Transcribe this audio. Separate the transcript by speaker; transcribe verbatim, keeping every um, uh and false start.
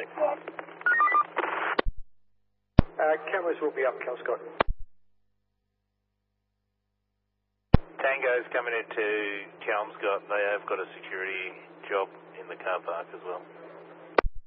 Speaker 1: Roger.
Speaker 2: Uh, cameras will be up, Cal Scott.
Speaker 1: Tango's coming into Kelmscott. They have got a security job in the car park as well.